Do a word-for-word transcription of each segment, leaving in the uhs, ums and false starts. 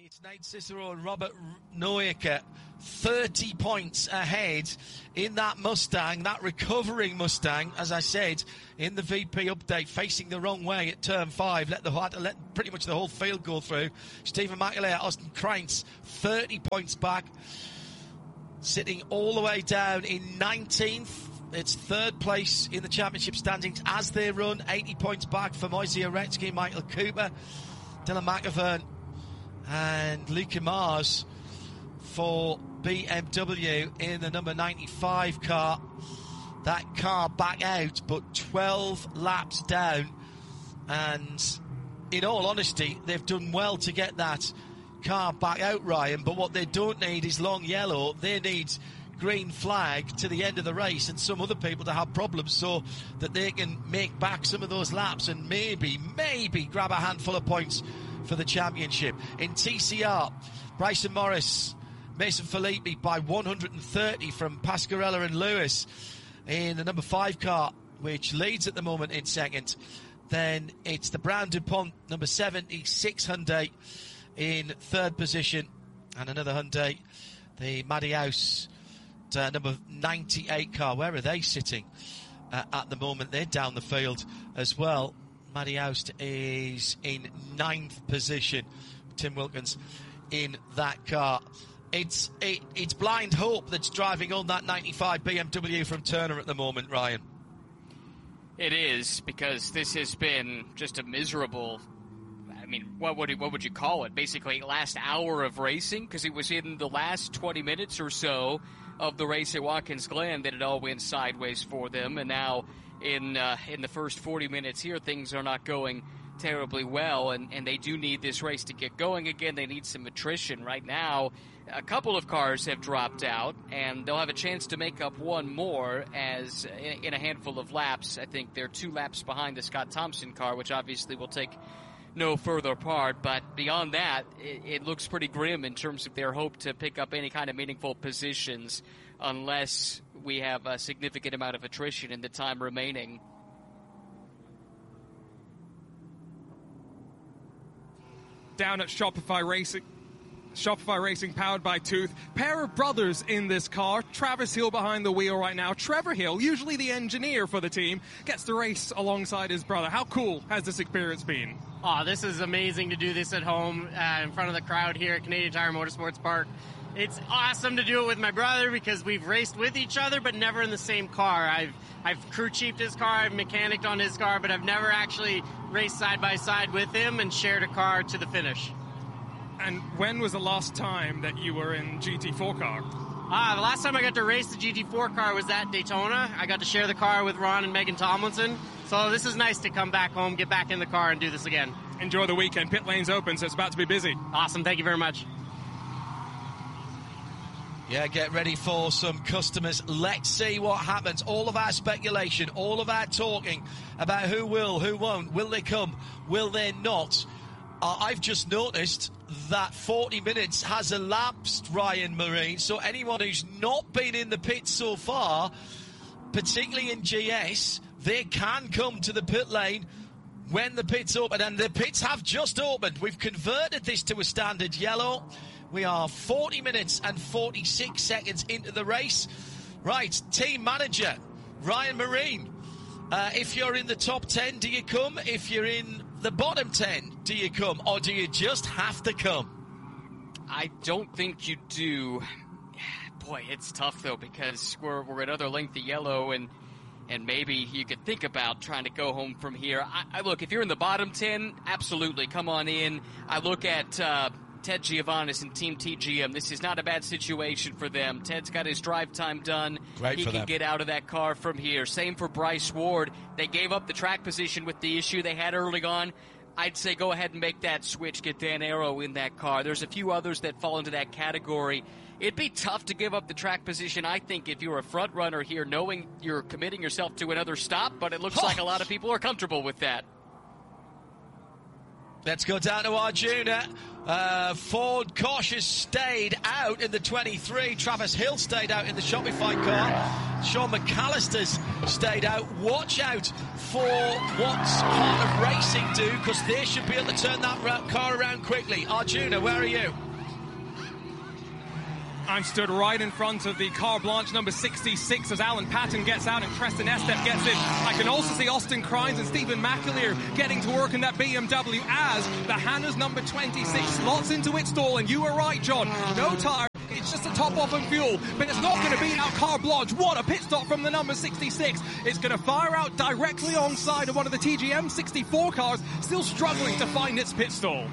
It's Nate Cicero and Robert Noyaker, thirty points ahead in that Mustang, that recovering Mustang, as I said, in the V P update, facing the wrong way at turn five. Let the let pretty much the whole field go through. Stephen McAleer, Austin Krantz, thirty points back, sitting all the way down in nineteenth. It's third place in the championship standings as they run, eighty points back for Moisey Uretsky, Michael Cooper, Dylan McIvern, and Luca Mars for B M W in the number ninety-five car. That car back out, but twelve laps down. And in all honesty, they've done well to get that car back out, Ryan. But what they don't need is long yellow. They need green flag to the end of the race and some other people to have problems so that they can make back some of those laps and maybe, maybe grab a handful of points for the championship. In T C R, Bryson Morris, Mason Filippi by one hundred thirty from Pasquarella and Lewis in the number five car, which leads at the moment in second. Then it's the Brown DuPont, number seventy-six Hyundai in third position, and another Hyundai, the Matty House, uh, number ninety-eight car. Where are they sitting uh, at the moment? They're down the field as well. Matty Houst is in ninth position. Tim Wilkins in that car. It's it, it's blind hope that's driving on that ninety-five B M W from Turner at the moment, Ryan. It is, because this has been just a miserable, I mean, what would what would you call it? Basically, last hour of racing, because it was in the last twenty minutes or so of the race at Watkins Glen that it all went sideways for them, and now in uh, in the first forty minutes here, things are not going terribly well, and, and they do need this race to get going again. They need some attrition right now. A couple of cars have dropped out, and they'll have a chance to make up one more as in, in a handful of laps. I think they're two laps behind the Scott Thompson car, which obviously will take no further part, but beyond that, it, it looks pretty grim in terms of their hope to pick up any kind of meaningful positions unless we have a significant amount of attrition in the time remaining. Down at Shopify Racing, Shopify Racing powered by Tooth. Pair of brothers in this car. Travis Hill behind the wheel right now. Trevor Hill, usually the engineer for the team, gets to race alongside his brother. How cool has this experience been? Oh, this is amazing to do this at home uh, in front of the crowd here at Canadian Tire Motorsports Park. It's awesome to do it with my brother because we've raced with each other but never in the same car. I've I've crew chiefed his car, I've mechanicked on his car, but I've never actually raced side by side with him and shared a car to the finish. And when was the last time that you were in G T four car? Ah, the last time I got to race the G T four car was at Daytona. I got to share the car with Ron and Megan Tomlinson. So this is nice to come back home, get back in the car, and do this again. Enjoy the weekend. Pit lane's open, so it's about to be busy. Awesome. Thank you very much. Yeah, get ready for some customers. Let's see what happens. All of our speculation, all of our talking about who will, who won't. Will they come? Will they not? Uh, I've just noticed that forty minutes has elapsed, Ryan Marine. So anyone who's not been in the pit so far, particularly in G S, they can come to the pit lane when the pit's open. And the pits have just opened. We've converted this to a standard yellow. We are forty minutes and forty-six seconds into the race. Right, team manager, Ryan Marine. Uh, if you're in the top ten, do you come? If you're in the bottom ten, do you come? Or do you just have to come? I don't think you do. Boy, it's tough, though, because we're, we're another length of yellow, and and maybe you could think about trying to go home from here. I, I look, if you're in the bottom ten, absolutely, come on in. I look at Uh, Ted Giovannis and Team T G M. This is not a bad situation for them. Ted's got his drive time done. Great he for can them. get out of that car from here. Same for Bryce Ward. They gave up the track position with the issue they had early on. I'd say go ahead and make that switch. Get Dan Arrow in that car. There's a few others that fall into that category. It'd be tough to give up the track position, I think, if you're a front runner here, knowing you're committing yourself to another stop, but it looks like a lot of people are comfortable with that. Let's go down to Arjuna. Uh, Ford Cautious stayed out in the twenty-three. Travis Hill stayed out in the Shopify car. Sean McAllister's stayed out. Watch out for what's Heart of Racing do, because they should be able to turn that car around quickly. Arjuna, where are you? I'm stood right in front of the Car Blanche number sixty-six as Alan Patton gets out and Preston Estep gets in. I can also see Austin Crines and Stephen McAleer getting to work in that B M W as the Hanna's number twenty-six slots into its stall. And you were right, John. No tire. It's just a top off and fuel, but it's not going to beat out Car Blanche. What a pit stop from the number sixty-six. It's going to fire out directly alongside of one of the T G M sixty-four cars, still struggling to find its pit stall.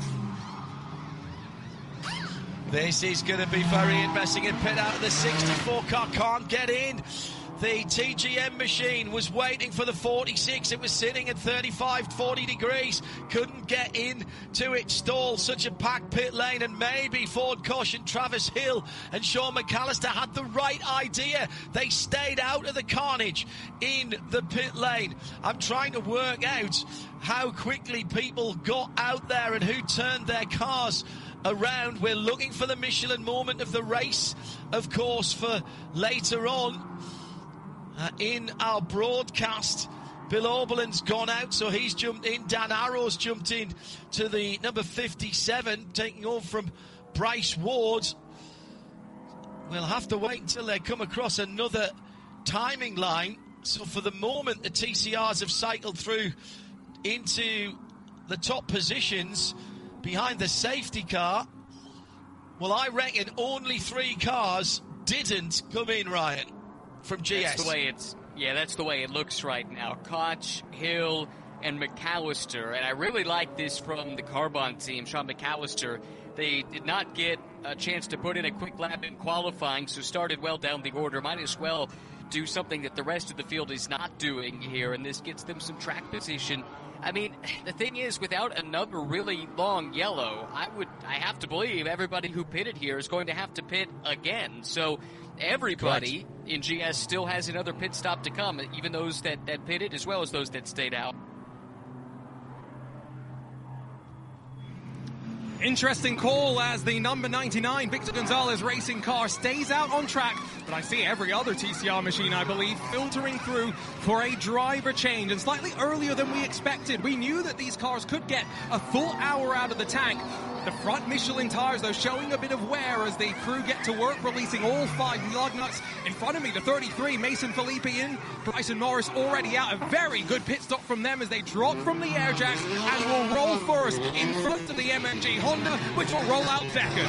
This is going to be very interesting. In pit out of the sixty-four car, can't get in. The T G M machine was waiting for the forty-six. It was sitting at thirty-five, forty degrees. Couldn't get in to its stall. Such a packed pit lane. And maybe Ford Caution, Travis Hill and Sean McAllister had the right idea. They stayed out of the carnage in the pit lane. I'm trying to work out how quickly people got out there and who turned their cars around. We're looking for the Michelin moment of the race, of course, for later on uh, in our broadcast. Bill Oberlin's gone out, so he's jumped in. Dan Arrow's jumped in to the number fifty-seven, taking over from Bryce Ward. We'll have to wait until they come across another timing line. So for the moment, the T C Rs have cycled through into the top positions behind the safety car. Well, I reckon only three cars didn't come in, Ryan, from G S. That's the way it's, yeah, that's the way it looks right now. Koch, Hill, and McAllister. And I really like this from the Carbon team, Sean McAllister. They did not get a chance to put in a quick lap in qualifying, so started well down the order. Might as well do something that the rest of the field is not doing here, and this gets them some track position. I mean, the thing is, without another really long yellow, I would, I have to believe everybody who pitted here is going to have to pit again. So everybody Correct. in G S still has another pit stop to come, even those that, that pitted as well as those that stayed out. Interesting call as the number ninety-nine Victor Gonzalez racing car stays out on track, but I see every other T C R machine, I believe, filtering through for a driver change, and slightly earlier than we expected. We knew that these cars could get a full hour out of the tank. The front Michelin tires, though, showing a bit of wear as the crew get to work, releasing all five lug nuts. In front of me, the thirty-three, Mason Felipe in. Bryson Morris already out. A very good pit stop from them as they drop from the air jacks and will roll first in front of the M M G Honda, which will roll out second.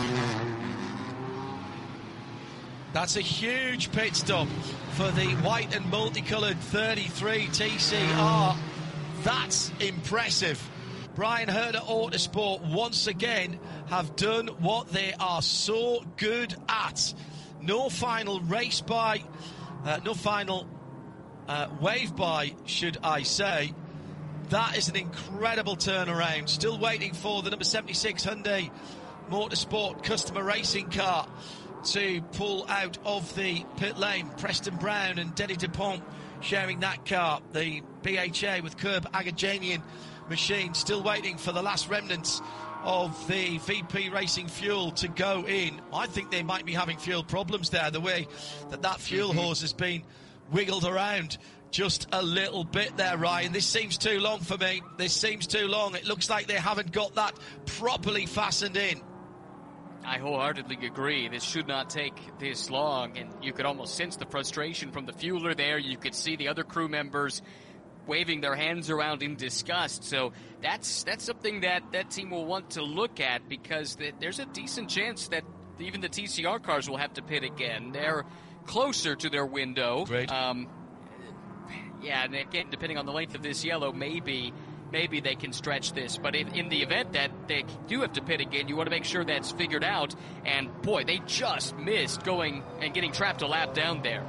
That's a huge pit stop for the white and multicoloured thirty-three T C R. That's impressive. Brian Herder Autosport once again have done what they are so good at. No final race by, uh, no final uh, wave by, should I say. That is an incredible turnaround. Still waiting for the number seventy-six Hyundai Motorsport customer racing car to pull out of the pit lane. Preston Brown and Denny DuPont sharing that car. The B H A with Curb Agajanian machine still waiting for the last remnants of the V P Racing fuel to go in. I think they might be having fuel problems there, the way that that fuel hose has been wiggled around just a little bit there, Ryan. This seems too long for me. This seems too long. It looks like they haven't got that properly fastened in. I wholeheartedly agree. This should not take this long, and you could almost sense the frustration from the fueler there. You could see the other crew members waving their hands around in disgust. So that's that's something that that team will want to look at, because th- there's a decent chance that even the T C R cars will have to pit again. They're closer to their window. Great. Um, yeah, and again, depending on the length of this yellow, maybe maybe they can stretch this. But in, in the event that they do have to pit again, you want to make sure that's figured out. And boy, they just missed going and getting trapped a lap down there.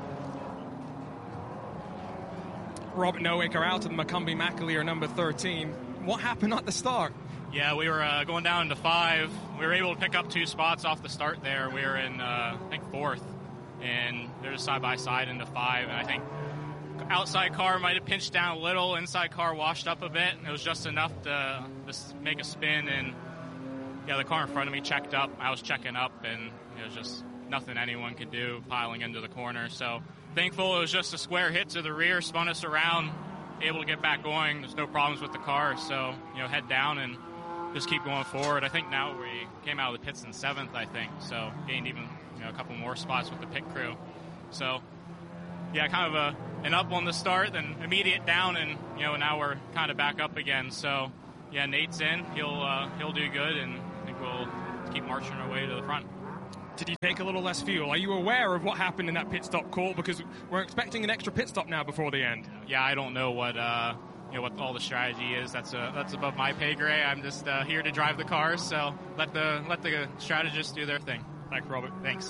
Robert Nowick are out of the Macumbi McAleer number thirteen. What happened at the start? Yeah, we were uh, going down to five. We were able to pick up two spots off the start there. We were in, uh, I think, fourth, and they're just side by side into five. And I think outside car might have pinched down a little. Inside car washed up a bit. It was just enough to just make a spin. And yeah, the car in front of me checked up. I was checking up, and it was just nothing anyone could do piling into the corner. So thankful it was just a square hit to the rear, spun us around, able to get back going. There's no problems with the car, so, you know, head down and just keep going forward. I think now we came out of the pits in seventh, I think, so gained even, you know, a couple more spots with the pit crew. So, yeah, kind of a, an up on the start, then immediate down, and, you know, now we're kind of back up again. So, yeah, Nate's in. He'll uh, he'll do good, and I think we'll keep marching our way to the front. Did you take a little less fuel? Are you aware of what happened in that pit stop call? Because we're expecting an extra pit stop now before the end. Yeah, I don't know what uh, you know what all the strategy is. That's a, that's above my pay grade. I'm just uh, here to drive the cars, so let the let the strategists do their thing. Thanks, Robert. Thanks.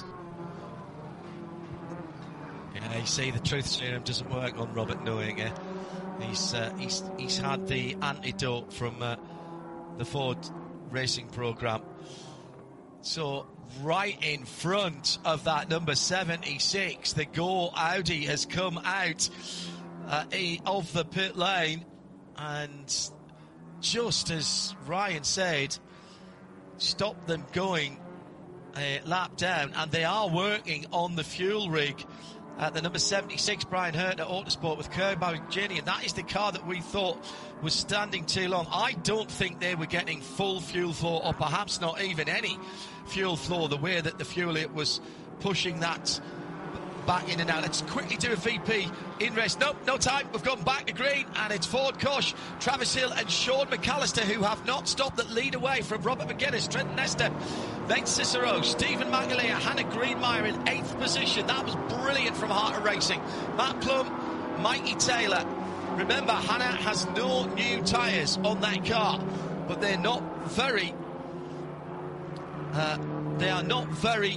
Yeah, you see, the truth serum doesn't work on Robert Noyaker. He's uh, he's he's had the antidote from uh, the Ford racing program. So right in front of that number seventy-six, the Go Audi has come out uh, of the pit lane, and just as Ryan said, stopped them going a lap down, and they are working on the fuel rig. Uh, the number seventy-six, Brian Hurt at Autosport with Kerbau Gini, and that is the car that we thought was standing too long. I don't think they were getting full fuel flow, or perhaps not even any fuel flow, the way that the fuel it was pushing that back in and out. Let's quickly do a V P in rest. Nope, no time. We've gone back to green, and it's Ford Koch, Travis Hill and Sean McAllister who have not stopped, that lead away from Robert McGuinness, Trenton Nesta, Nate Cicero, Stephen McAleer, Hannah Greenmeyer in eighth position. That was brilliant from Heart of Racing. Matt Plum, Mikey Taylor. Remember, Hannah has no new tyres on that car, but they're not very uh, they are not very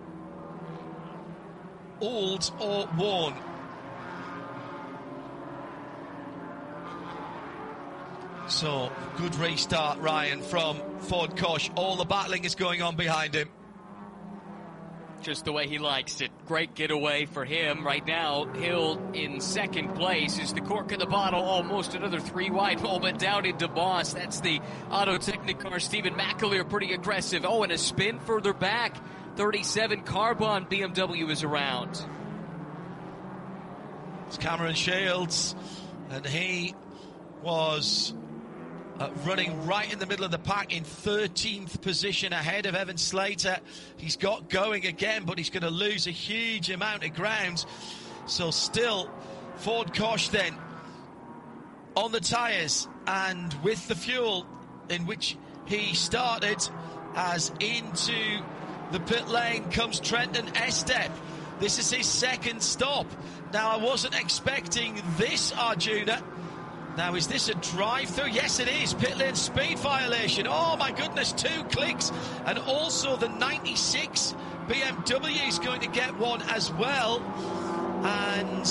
old or worn. So, good restart, Ryan, from Ford Koch. All the battling is going on behind him. Just the way he likes it. Great getaway for him. Right now, Hill in second place is the cork in the bottle. Almost another three wide moment down into Moss. That's the Auto Technic car. Stephen McAleer pretty aggressive. Oh, and a spin further back. thirty-seven Carbon B M W is around. It's Cameron Shields, and he was uh, running right in the middle of the pack in thirteenth position ahead of Evan Slater. He's got going again, but he's going to lose a huge amount of ground. So still, Ford Koch then on the tyres and with the fuel in which he started, as into the pit lane comes Trenton Estep. This is his second stop. Now, I wasn't expecting this, Arjuna. Now, is this a drive-through? Yes, it is. Pit lane speed violation. Oh, my goodness, two clicks. And also the ninety-six B M W is going to get one as well. And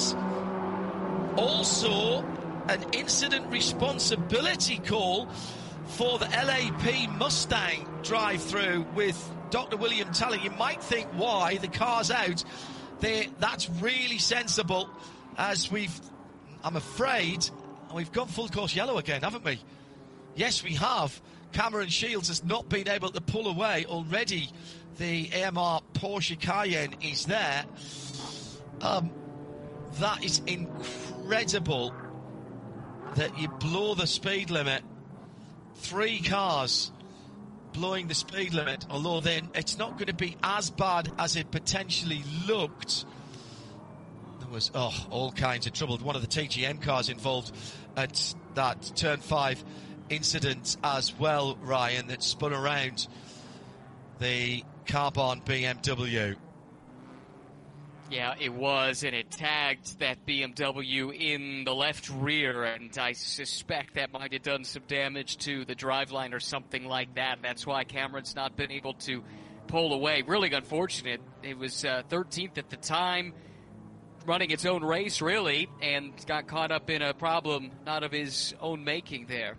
also an incident responsibility call for the L A P Mustang drive-through with Doctor William Talley. You might think, why? The car's out. They, that's really sensible, as we've, I'm afraid, we've gone full course yellow again, haven't we? Yes, we have. Cameron Shields has not been able to pull away. Already the A M R Porsche Cayenne is there. Um, that is incredible that you blow the speed limit. Three cars blowing the speed limit, although then it's not going to be as bad as it potentially looked. There was oh all kinds of trouble. One of the T G M cars involved at that turn five incident as well, Ryan, that spun around the Carbon B M W. Yeah, it was, and it tagged that B M W in the left rear, and I suspect that might have done some damage to the driveline or something like that. That's why Cameron's not been able to pull away. Really unfortunate. It was uh, thirteenth at the time, running its own race, really, and got caught up in a problem not of his own making there.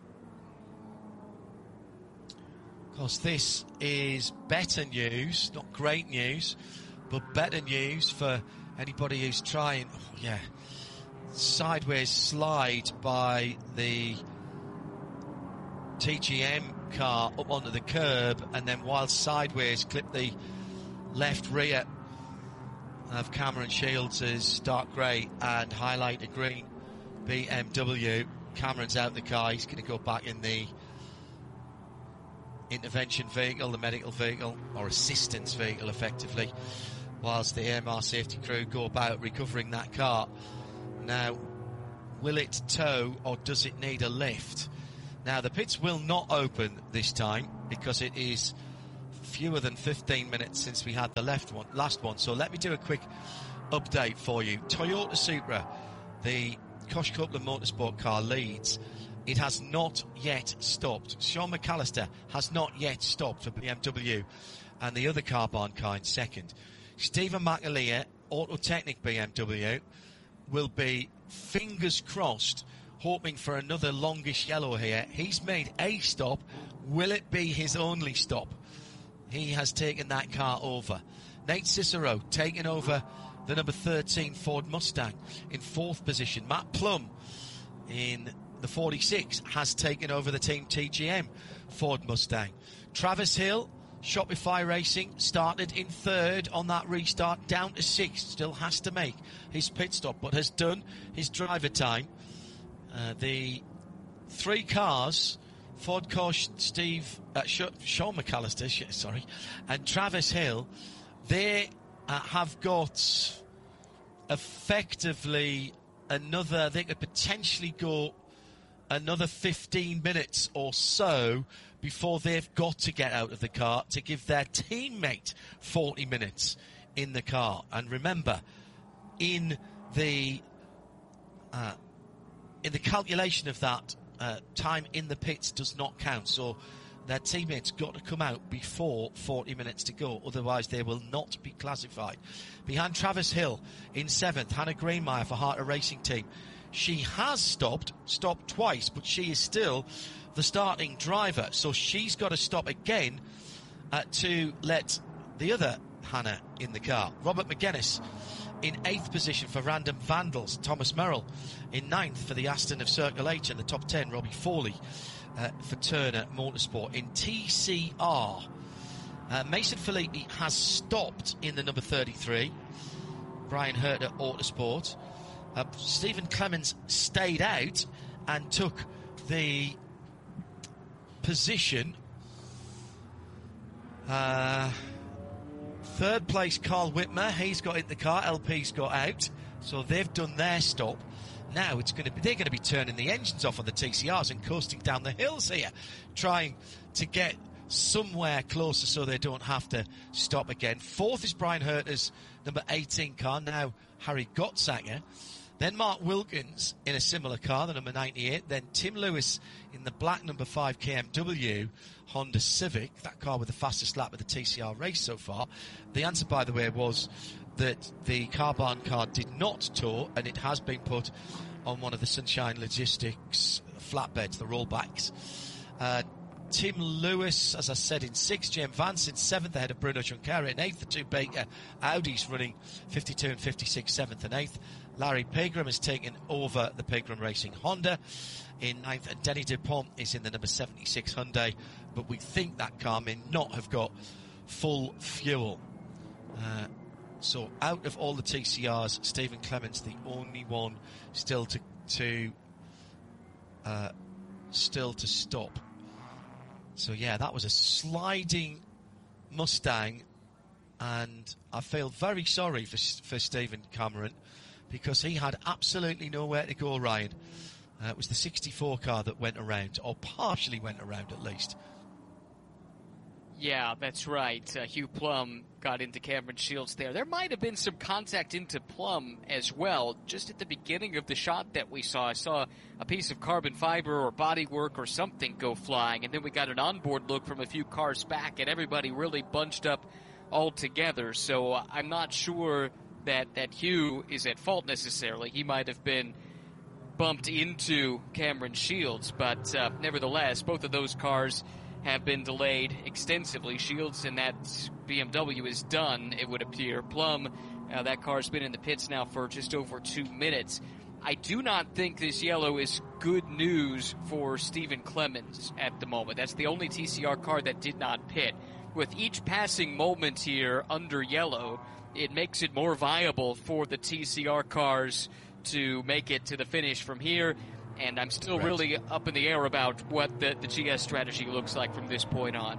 Of course, this is better news, not great news, but better news for anybody who's trying, oh yeah, sideways slide by the T G M car up onto the curb, and then while sideways clip the left rear of Cameron Shields' dark grey and highlighter green B M W. Cameron's out the car. He's going to go back in the intervention vehicle, the medical vehicle, or assistance vehicle, effectively, whilst the A M R safety crew go about recovering that car. Now, will it tow or does it need a lift? Now, the pits will not open this time because it is fewer than fifteen minutes since we had the left one, last one. So let me do a quick update for you. Toyota Supra, the Kosh Copeland Motorsport car, leads. It has not yet stopped. Sean McAllister has not yet stopped for B M W, and the other Carbahn car in second. Stephen McAleer, Autotechnic B M W, will be, fingers crossed, hoping for another longish yellow here. He's made a stop. Will it be his only stop? He has taken that car over. Nate Cicero taking over the number thirteen Ford Mustang in fourth position. Matt Plum in the forty-six has taken over the Team T G M Ford Mustang. Travis Hill, Shopify Racing, started in third on that restart, down to sixth. Still has to make his pit stop, but has done his driver time. Uh, the three cars, Ford Kosh, Steve, uh, Sean McAllister, sorry, and Travis Hill, they uh, have got effectively another, they could potentially go another fifteen minutes or so before they've got to get out of the car to give their teammate forty minutes in the car. And remember, in the uh, in the calculation of that, uh, time in the pits does not count. So their teammates got to come out before forty minutes to go, otherwise they will not be classified. Behind Travis Hill in seventh, Hannah Greenmeyer for Harter Racing Team. She has stopped, stopped twice, but she is still the starting driver. So she's got to stop again uh, to let the other Hannah in the car. Robert McGuinness in eighth position for Random Vandals. Thomas Merrill in ninth for the Aston of Circle H. And the top ten, Robbie Foley uh, for Turner Motorsport. In T C R, uh, Mason Filippi has stopped in the number thirty-three. Brian Hurt at Autosport. Uh, Stephen Clemens stayed out and took the position. Uh, third place, Carl Whitmer. He's got in the car. L P's got out. So they've done their stop. Now it's going to be, they're going to be turning the engines off on the T C Rs and coasting down the hills here, trying to get somewhere closer so they don't have to stop again. Fourth is Brian Hurter's number eighteen car. Now Harry Gottsacker. Then Mark Wilkins in a similar car, the number ninety-eight. Then Tim Lewis in the black number five K M W Honda Civic, that car with the fastest lap of the T C R race so far. The answer, by the way, was that the Carbahn car did not tow, and it has been put on one of the Sunshine Logistics flatbeds, the rollbacks. Uh, Tim Lewis, as I said, in sixth. James Vance in seventh, ahead of Bruno Junqueira in eighth. The two Baker Audis running fifty-two and fifty-six, seventh and eighth. Larry Pegram has taken over the Pegram Racing Honda in ninth, and Denny Dupont is in the number seventy-six Hyundai, but we think that car may not have got full fuel. Uh, so out of all the T C Rs, Stephen Clements, the only one still to to uh, still to stop. So yeah, that was a sliding Mustang, and I feel very sorry for for Stephen Cameron, because he had absolutely nowhere to go, Ryan. Uh, it was the sixty-four car that went around, or partially went around at least. Yeah, that's right. Uh, Hugh Plum got into Cameron Shields there. There might have been some contact into Plum as well. Just at the beginning of the shot that we saw, I saw a piece of carbon fiber or bodywork or something go flying, and then we got an onboard look from a few cars back, and everybody really bunched up all together. So uh, I'm not sure that, that Hugh is at fault necessarily. He might have been bumped into Cameron Shields, but uh, nevertheless, both of those cars have been delayed extensively. Shields and that B M W is done, it would appear. Plum, uh, that car's been in the pits now for just over two minutes. I do not think this yellow is good news for Stephen Clemens at the moment. That's the only T C R car that did not pit. With each passing moment here under yellow, it makes it more viable for the T C R cars to make it to the finish from here. And I'm still right. really up in the air about what the, the G S strategy looks like from this point on.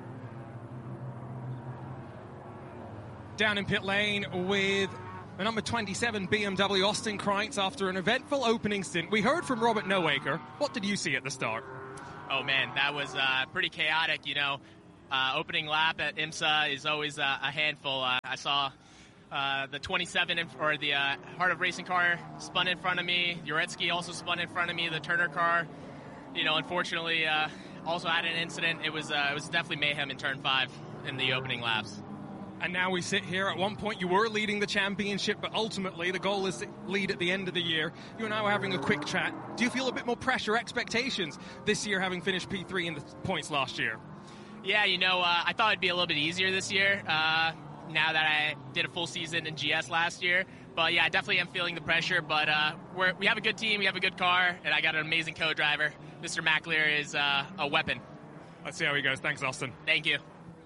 Down in pit lane with the number twenty-seven B M W, Austin Kreitz, after an eventful opening stint. We heard from Robert Noaker. What did you see at the start? Oh, man, that was uh, pretty chaotic, you know. Uh, opening lap at IMSA is always uh, a handful. Uh, I saw uh, the twenty-seven, in, or the uh, Heart of Racing car spun in front of me. Uretsky also spun in front of me. The Turner car, you know, unfortunately uh, also had an incident. It was uh, it was definitely mayhem in turn five in the opening laps. And now we sit here. At one point you were leading the championship, but ultimately the goal is to lead at the end of the year. You and I were having a quick chat. Do you feel a bit more pressure, expectations this year, having finished P three in the points last year? Yeah, you know, uh, I thought it'd be a little bit easier this year, uh, now that I did a full season in G S last year. But yeah, I definitely am feeling the pressure, but uh, we're, we have a good team, we have a good car, and I got an amazing co-driver. Mister McAleer is uh, a weapon. Let's see how he goes. Thanks, Austin. Thank you.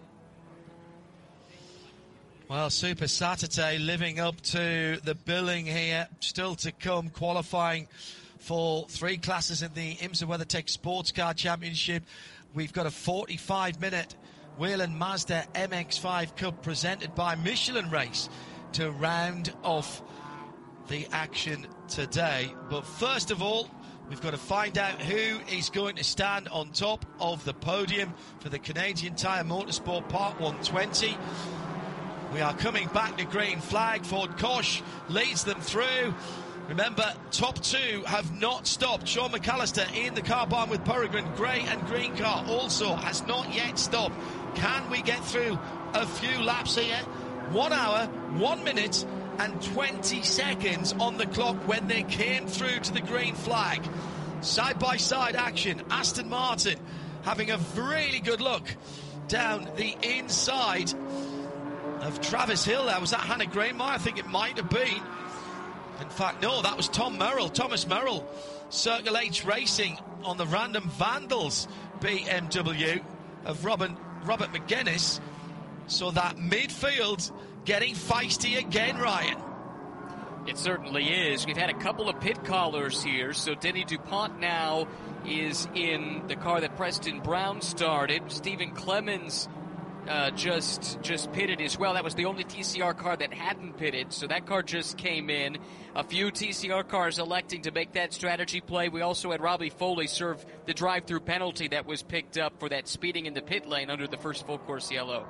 Well, Super Saturday living up to the billing here. Still to come, qualifying for three classes in the IMSA WeatherTech Sports Car Championship. We've got a forty-five minute Whelen Mazda M X five Cup presented by Michelin race to round off the action today. But first of all, we've got to find out who is going to stand on top of the podium for the Canadian Tire Motorsport Part one twenty. We are coming back to green flag. Ford Koch leads them through. Remember, top two have not stopped. Sean McAllister in the car barn with Peregrine. Grey and green car also has not yet stopped. Can we get through a few laps here? One hour, one minute and twenty seconds on the clock when they came through to the green flag. Side-by-side action. Aston Martin having a really good look down the inside of Travis Hill. There was that Hannah Greenmeyer? I think it might have been. In fact, no, that was Tom Merrill, Thomas Merrill, Circle H Racing on the Random Vandals B M W of Robin, Robert McGuinness. So that midfield getting feisty again, Ryan. It certainly is. We've had a couple of pit callers here. So Denny DuPont now is in the car that Preston Brown started. Stephen Clemens Uh, just just pitted as well. That was the only T C R car that hadn't pitted, so that car just came in. A few T C R cars electing to make that strategy play. We also had Robbie Foley serve the drive-through penalty that was picked up for that speeding in the pit lane under the first full course yellow.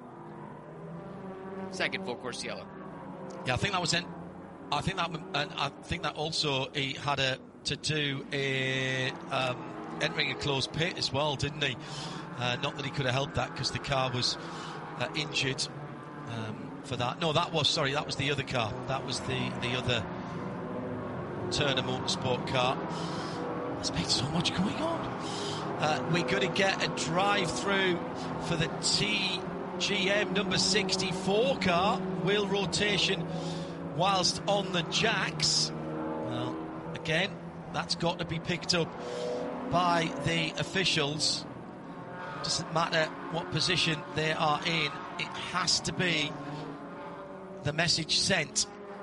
Second full course yellow. Yeah, I think that was in. I think that and I think that also he had a to do a um, entering a closed pit as well, didn't he? Uh, not that he could have helped that because the car was uh, injured um, for that. No, that was, sorry, that was the other car. That was the, the other Turner Motorsport car. There's been so much going on. Uh, we're going to get a drive-through for the T G M number sixty-four car. Wheel rotation whilst on the jacks. Well, again, that's got to be picked up by the officials. Doesn't matter what position they are in, it has to be the message sent.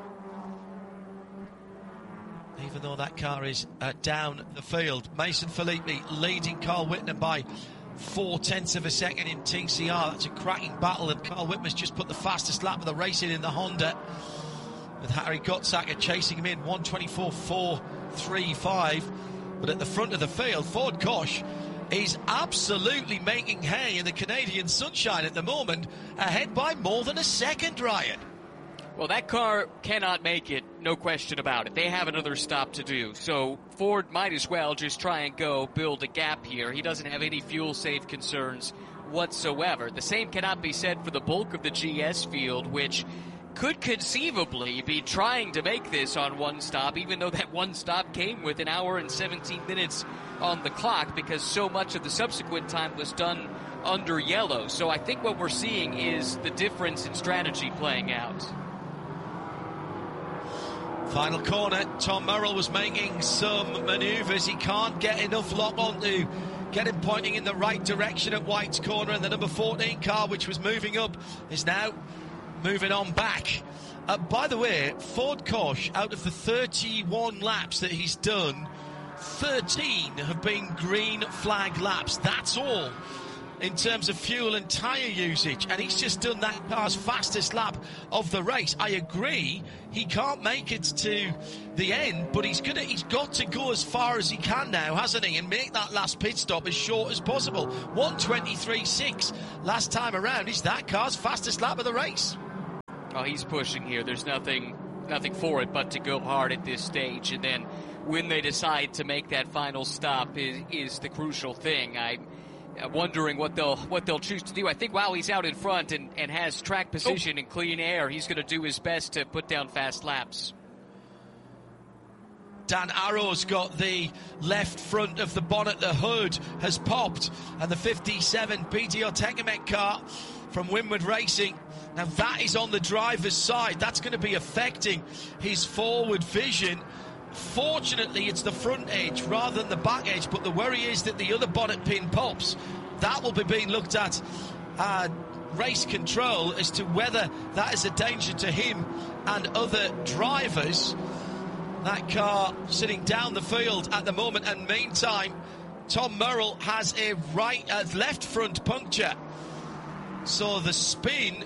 Even though that car is uh, down the field. Mason Filippi leading Carl Whitner by four tenths of a second in T C R. That's a cracking battle, and Carl Whitmer's just put the fastest lap of the race in in the Honda, with Harry Gottsacker chasing him in one twenty-four four thirty-five. But at the front of the field, Ford Koch is absolutely making hay in the Canadian sunshine at the moment, ahead by more than a second, Ryan. Well, that car cannot make it, no question about it. They have another stop to do, so Ford might as well just try and go build a gap here. He doesn't have any fuel-safe concerns whatsoever. The same cannot be said for the bulk of the G S field, which could conceivably be trying to make this on one stop, even though that one stop came with an hour and seventeen minutes on the clock, because so much of the subsequent time was done under yellow. So I think what we're seeing is the difference in strategy playing out. Final corner, Tom Merrill was making some manoeuvres. He can't get enough lock on to get him pointing in the right direction at White's corner, and the number fourteen car, which was moving up, is now moving on back. Uh, by the way, Ford Koch, out of the thirty-one laps that he's done, thirteen have been green flag laps. That's all in terms of fuel and tyre usage, and he's just done that car's fastest lap of the race. I agree, he can't make it to the end, but he's gonna he's got to go as far as he can now, hasn't he, and make that last pit stop as short as possible. one twenty-three point six last time around is that car's fastest lap of the race. Oh, he's pushing here. There's nothing nothing for it but to go hard at this stage, and then when they decide to make that final stop is, is the crucial thing. I'm wondering what they'll what they'll choose to do. I think while he's out in front and, and has track position oh. and clean air, he's going to do his best to put down fast laps. Dan Arrow's got the left front of the bonnet. The hood has popped, and the fifty-seven B T O Techomec car from Windward Racing, now that is on the driver's side. That's going to be affecting his forward vision. Fortunately, it's the front edge rather than the back edge, but the worry is that the other bonnet pin pops. That will be being looked at uh, race control as to whether that is a danger to him and other drivers. That car sitting down the field at the moment, and meantime, Tom Murrell has a right, uh, left front puncture. So the spin,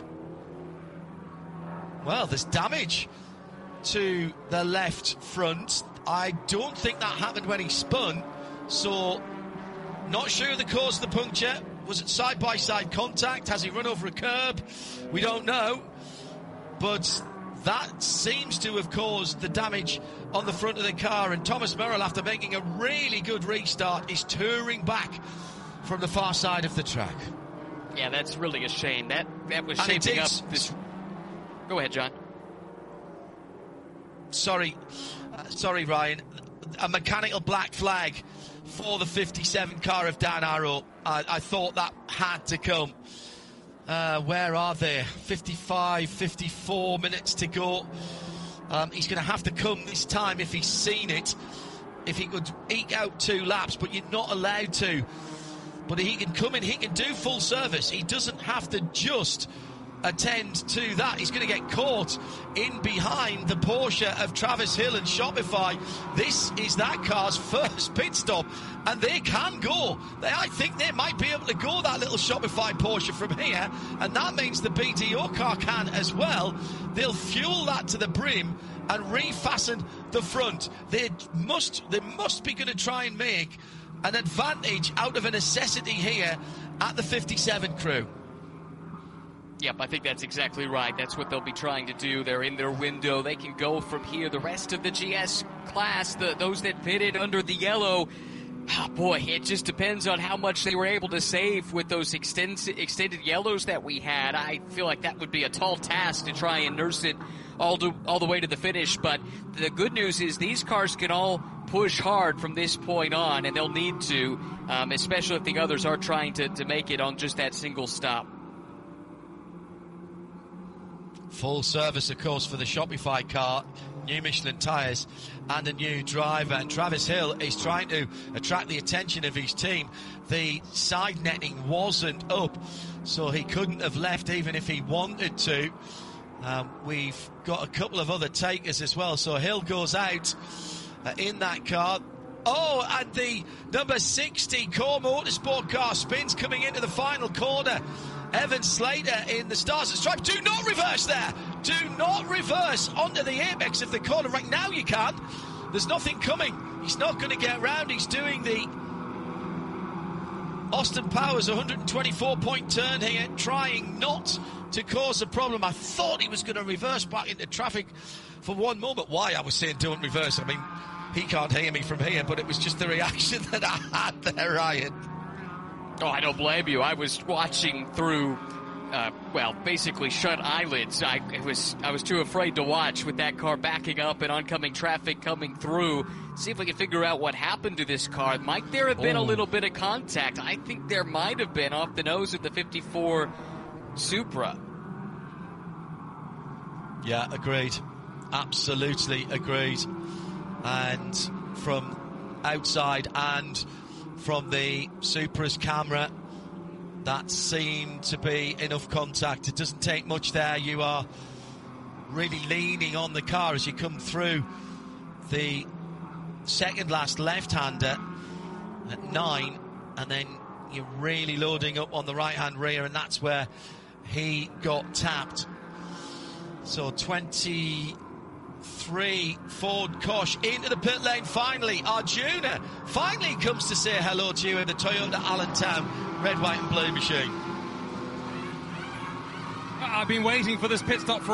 well, there's damage to the left front. I don't think that happened when he spun, so not sure the cause of the puncture. Was it side-by-side contact? Has he run over a curb? We don't know, but that seems to have caused the damage on the front of the car, and Thomas Murrell, after making a really good restart, is touring back from the far side of the track. Yeah, that's really a shame. That that was And shaping it up is- this... Go ahead, John. Sorry, uh, sorry, Ryan. A mechanical black flag for the fifty-seven car of Dan Arrow. I, I thought that had to come. Uh, where are they? fifty-five, fifty-four minutes to go. Um, he's going to have to come this time if he's seen it. If he could eke out two laps, but you're not allowed to. But he can come in, he can do full service. He doesn't have to just attend to that. He's going to get caught in behind the Porsche of Travis Hill and Shopify. This is that car's first pit stop, and they can go. They, I think they might be able to go that little Shopify Porsche from here, and that means the B D O car can as well. They'll fuel that to the brim and refasten the front. They must, they must be going to try and make an advantage out of a necessity here at the fifty-seven crew. Yep, I think that's exactly right. That's what they'll be trying to do. They're in their window. They can go from here. The rest of the G S class, the, those that pitted under the yellow, oh boy, it just depends on how much they were able to save with those extend, extended yellows that we had. I feel like that would be a tall task to try and nurse it all, to, all the way to the finish. But the good news is these cars can all push hard from this point on, and they'll need to, um, especially if the others are trying to, to make it on just that single stop. Full service, of course, for the Shopify car, new Michelin tyres and a new driver. And Travis Hill is trying to attract the attention of his team. The side netting wasn't up, so he couldn't have left even if he wanted to. Um, we've got a couple of other takers as well, so Hill goes out uh, in that car. Oh, and the number sixty Core Motorsport car spins coming into the final corner. Evan Slater in the Stars and Stripes. Do not reverse there. Do not reverse onto the apex of the corner. Right now you can. There's nothing coming. He's not going to get round. He's doing the Austin Powers one twenty-four point turn here, trying not to cause a problem. I thought he was going to reverse back into traffic for one moment. Why I was saying don't reverse, I mean, he can't hear me from here, but it was just the reaction that I had there, Ryan. Oh, I don't blame you. I was watching through, uh, well, basically shut eyelids. I it was I was too afraid to watch with that car backing up and oncoming traffic coming through. See if we can figure out what happened to this car. Might there have been oh. a little bit of contact? I think there might have been off the nose of the fifty-four Supra. Yeah, agreed. Absolutely agreed. And from outside and from the Supra's camera, that seemed to be enough contact. It doesn't take much there. You are really leaning on the car as you come through the second last left-hander at nine, and then you're really loading up on the right-hand rear, and that's where he got tapped. So twenty-three Ford Kosh into the pit lane finally. Arjuna finally comes to say hello to you in the Toyota Allentown red, white and blue machine. I've been waiting for this pit stop for